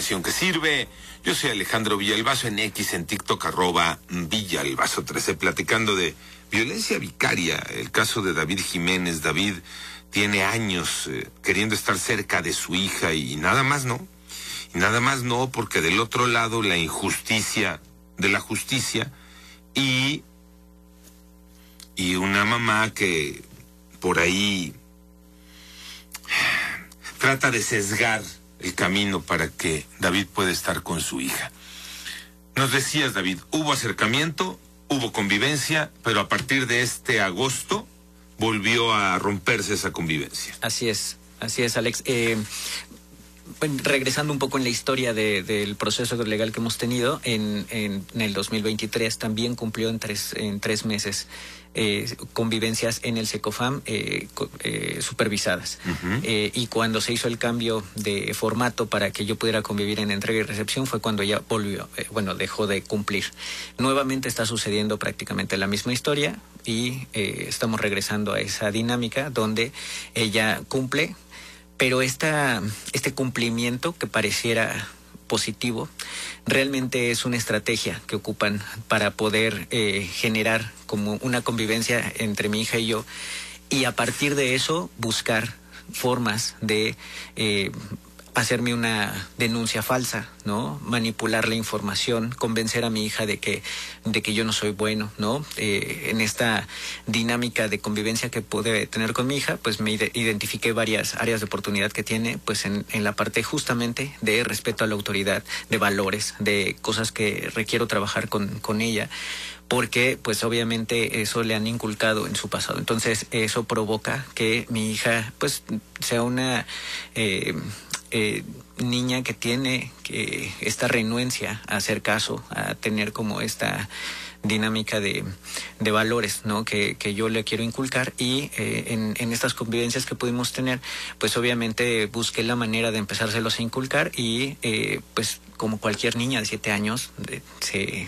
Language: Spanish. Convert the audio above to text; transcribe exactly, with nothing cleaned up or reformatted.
información que sirve. Yo soy Alejandro Villalbazo, en X, en TikTok, arroba Villalbazo trece, platicando de violencia vicaria, el caso de David Jiménez. David tiene años eh, queriendo estar cerca de su hija y nada más no. Y nada más no, porque del otro lado la injusticia de la justicia y, y una mamá que por ahí trata de sesgar el camino para que David pueda estar con su hija. Nos decías, David, hubo acercamiento, hubo convivencia, pero a partir de este agosto volvió a romperse esa convivencia. Así es, así es, Alex. Eh, bueno, regresando un poco en la historia de, del proceso legal que hemos tenido, en, en, en el dos mil veintitrés también cumplió en tres, en tres meses eh, convivencias en el SECOFAM eh, eh, supervisadas. Uh-huh. Eh, y cuando se hizo el cambio de formato para que yo pudiera convivir en entrega y recepción fue cuando ella volvió, eh, bueno, dejó de cumplir. Nuevamente está sucediendo prácticamente la misma historia y eh, estamos regresando a esa dinámica donde ella cumple, pero esta, este cumplimiento que pareciera positivo realmente es una estrategia que ocupan para poder eh, generar como una convivencia entre mi hija y yo, y a partir de eso buscar formas de eh, hacerme una denuncia falsa, ¿no? Manipular la información, convencer a mi hija de que, de que yo no soy bueno, ¿no? Eh, en esta dinámica de convivencia que pude tener con mi hija, pues me identifiqué varias áreas de oportunidad que tiene, pues en, en la parte justamente de respeto a la autoridad, de valores, de cosas que requiero trabajar con, con ella, porque pues obviamente eso le han inculcado en su pasado. Entonces eso provoca que mi hija pues sea una eh, eh, niña que tiene que esta renuencia a hacer caso, a tener como esta dinámica de, de valores, ¿no? Que, que yo le quiero inculcar, y eh, en, en estas convivencias que pudimos tener, pues obviamente busqué la manera de empezárselos a inculcar y eh, pues como cualquier niña de siete años, de, se